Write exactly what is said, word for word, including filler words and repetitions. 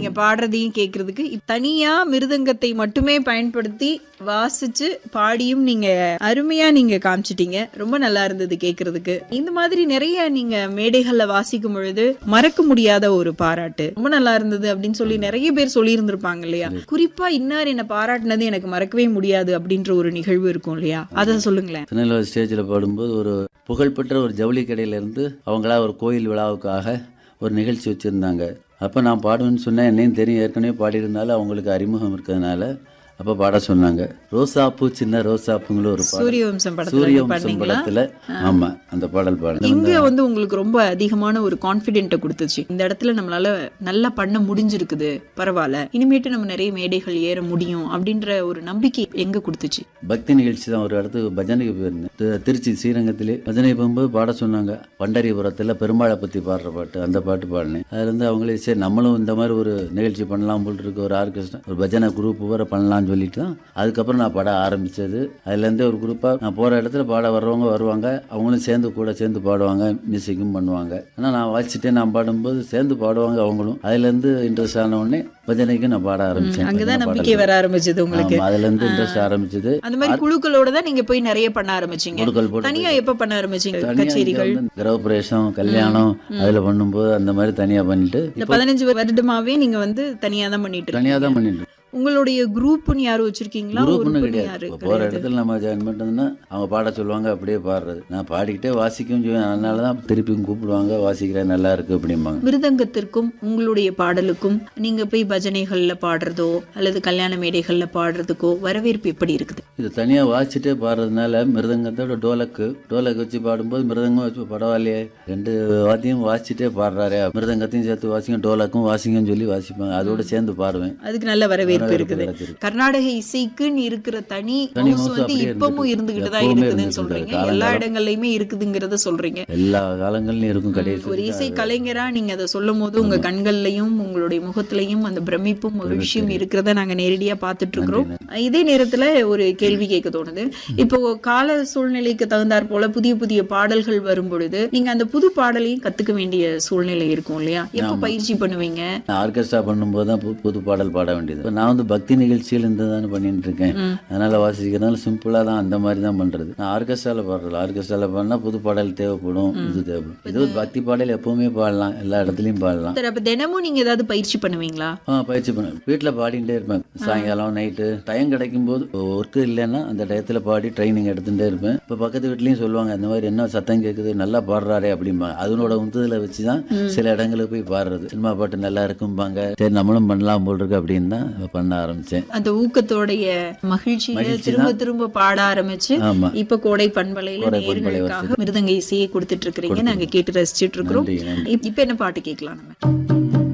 நீங்க பாடுறதையும் கேட்கறதுக்கு. தனியா மிருதங்கத்தை மட்டுமே பயன்படுத்தி வாசிச்சு பாடியும் நீங்க அருமையா நீங்க காமிச்சிட்டீங்க. ரொம்ப நல்லா இருந்தது கேட்கறதுக்கு. இந்த மாதிரி நிறைய நீங்க மேடைகள்ல வாசிக்கும் பொழுது மறக்க முடியாத ஒரு பாராட்டு, ரொம்ப நல்லா இருந்தது அப்படின்னு சொல்லி நிறைய பேர் சொல்லி இருந்திருப்பாங்க இல்லையா? குறிப்பா இன்னார் என்ன பாராட்டினது எனக்கு மறக்கவே முடியாது அப்படின்ற ஒரு நிகழ்வு இருக்கும் இல்லையா? அதை சொல்லுங்களேன். திருநெல்வேலி ஸ்டேஜில் பாடும்போது ஒரு புகழ்பெற்ற ஒரு ஜவுளி கடையில இருந்து அவங்களா ஒரு கோயில் விழாவுக்காக ஒரு நிகழ்ச்சி வச்சுருந்தாங்க. அப்போ நான் பாடுவேன்னு சொன்னேன். என்னையும் தெரியும், ஏற்கனவே பாடியிருந்தாலும் அவங்களுக்கு அறிமுகம் இருக்கிறதுனால அப்போ பாட சொன்னாங்க. ரோசாப்பூ சின்ன ரோசாப்புங்களும் ஒரு பாடல், சூரியவம்சம் சூரியவம்சம் படத்துல. ஆமா, அந்த பாடல் பாடல் இங்க வந்து உங்களுக்கு ரொம்ப அதிகமான ஒரு கான்பிடென்ட்டை கொடுத்துச்சு. இந்த இடத்துல நம்மளால நல்லா பண்ண முடிஞ்சிருக்குது, பரவாயில்ல, இனிமேட்டு நம்ம நிறைய மேடைகள் ஏற முடியும் அப்படின்ற ஒரு நம்பிக்கை எங்க கொடுத்துச்சு? பக்தி நிகழ்ச்சி தான். ஒரு இடத்துக்கு பஜனைக்கு போயிருந்தேன், திருச்சி ஸ்ரீரங்கத்திலே. பஜனை போகும்போது பாட சொன்னாங்க. பண்டரிபுரத்துல பெருமாளை பத்தி பாடுற பாட்டு, அந்த பாட்டு பாடினேன். அதுல இருந்து அவங்களே சரி நம்மளும் இந்த மாதிரி ஒரு நிகழ்ச்சி பண்ணலாம் போல் இருக்கு, ஒரு ஆர்கெஸ்ட்ரா ஒரு பஜனை குரூப் வர பண்ணலாம் சொல்லிட்டு தான் அதுக்கப்புறம் நான் பாட ஆரம்பிச்சது. அதுலேருந்து ஒரு குரூப்பாக நான் போகிற இடத்துல பாட வர்றவங்க வருவாங்க, அவங்களும் சேர்ந்து கூட சேர்ந்து பாடுவாங்க, மியூசிக்கும் பண்ணுவாங்க. ஆனால் நான் வாசிச்சுட்டே நான் பாடும்போது சேர்ந்து பாடுவாங்க அவங்களும். அதுலேருந்து இன்ட்ரெஸ்ட் ஆன உடனே பஜனைக்கு நான் பாட ஆரம்பிச்சேன். அங்கதான் நம்பிக்கை வர ஆரம்பிச்சது உங்களுக்கு. அதுல இருந்து இன்ட்ரெஸ்ட் ஆரம்பிச்சது. அந்த மாதிரி குழுக்களோட தான் நீங்க போய் நிறைய பண்ண ஆரம்பிச்சீங்க. தனியா எப்ப பண்ண ஆரம்பிச்சீங்க? கச்சேரிகள், கிரகப்பிரவேசம், கல்யாணம் அதுல பண்ணும்போது அந்த மாதிரி தனியா பண்ணிட்டு இந்த பதினஞ்சு வருடமாவே நீங்க வந்து தனியா தான் பண்ணிட்டு தனியா தான் பண்ணிட்டு உங்களுடைய குரூப்னு யாரும் வச்சிருக்கீங்களா? குரூப்னு கிடையாது. போற இடத்துல நம்ம ஜாயின் பண்ணிட்டோம்னா அவங்க பாட சொல்லுவாங்க, அப்படியே பாடுறது. நான் பாடிக்கிட்டே வாசிக்கவும் செய்வேன். அதனாலதான் திருப்பியும் கூப்பிடுவாங்க, வாசிக்கிறேன் நல்லா இருக்கு அப்படிம்பாங்க. மிருதங்கத்திற்கும் உங்களுடைய பாடலுக்கும் நீங்க போய் பஜனைகள்ல பாடுறதோ அல்லது கல்யாண மேடைகள்ல பாடுறதுக்கோ வரவேற்பு எப்படி இருக்குது? இது தனியா வாசிச்சுட்டே பாடுறதுனால மிருதங்கத்தோட டோலக்கு டோலக்கு வச்சு பாடும்போது மிருதங்கம் வச்சு பரவாயில்லையே, ரெண்டு வாத்தியம் வாசிச்சுட்டே பாடுறாரு, மிருதங்கத்தையும் சேர்த்து வாசிங்க டோலக்கும் வாசிங்கன்னு சொல்லி வாசிப்பாங்க. அதோட சேர்ந்து பாடுவேன். அதுக்கு நல்ல வரவேற்பு இருக்குது. கர்நாடக இசைக்குன்னு இருக்கிற தனி வந்து இப்பவும் இருந்துகிட்டு தான் இருக்குதுன்னு சொல்றீங்க. எல்லா இடங்கள்லயுமே இருக்குதுங்கிறத சொல்றீங்க. எல்லா காலங்கள்லயும் இருக்கும். கடைசி ஒரு இசை கலைஞரா நீங்க அதை சொல்லும் போது உங்க கண்கள்லயும் உங்களுடைய முகத்திலையும் அந்த பிரமிப்பும் மகிழ்ச்சியும் இருக்கிறத நாங்க நேரடியா பாத்துட்டு இருக்கிறோம். இதே நேரத்துல ஒரு கேள்வி கேட்க தோணுது. இப்போ கால சூழ்நிலைக்கு தகுந்தாற் போல புதிய புதிய பாடல்கள் வரும் பொழுது நீங்க அந்த புது பாடலையும் கத்துக்க வேண்டிய சூழ்நிலை இருக்கும் இல்லையா? எப்ப பயிற்சி பண்ணுவீங்க? ஆர்கெஸ்ட்ரா பண்ணும்போது தான் புது பாடல் பாட வேண்டியது. நான் வந்து பக்தி நிகழ்ச்சியில் இருந்து தானே பண்ணிட்டு இருக்கேன். அதனால வாசிக்கிறதுனால சிம்பிளா தான் அந்த மாதிரி தான் பண்றது. நான் ஆர்கெஸ்ட்ரால பாடுறது. ஆர்கெஸ்ட்ரால பாடினா புது பாடல் தேவைப்படும், இது தேவைப்படும். இது பாக்தி பாடல் எப்பவுமே பாடலாம், எல்லா இடத்துலயும் பாடலாம். அப்ப தினமும் நீங்க ஏதாவது பயிற்சி பண்ணுவீங்களா? பயிற்சி பண்ணுவேன். வீட்டுல பாடிட்டே இருப்பேன். சாயங்காலம் நைட்டு டைம் கிடைக்கும் போது, ஒர்க்கு இல்லைன்னா அந்த டயத்துல பாடி ட்ரைனிங் எடுத்துட்டே இருப்பேன். இப்ப பக்கத்து வீட்லயும் சொல்லுவாங்க, இந்த மாதிரி என்ன சத்தம் கேட்குது, நல்லா பாடுறாரே அப்படிம்பாங்க. அதனோட உந்துதலை வச்சுதான் சில இடங்களுக்கு போய் பாடுறது. சினிமா பாட்டு நல்லா இருக்கும்பாங்க, சரி நம்மளும் பண்ணலாம் போல் இருக்கு அப்படின்னு தான் பண்ண ஆரம்பிச்சேன். அந்த ஊக்கத்தோடைய மகிழ்ச்சியில திரும்ப திரும்ப பாட ஆரம்பிச்சு இப்ப கோடை பண்பலையில நேயர்களுக்காக மிருதங்க இசையை கொடுத்துட்டு இருக்கிறீங்க. நாங்க கேட்டு ரசிச்சுட்டு இருக்கிறோம். இப்ப என்ன பாட்டு கேட்கலாம் நம்ம?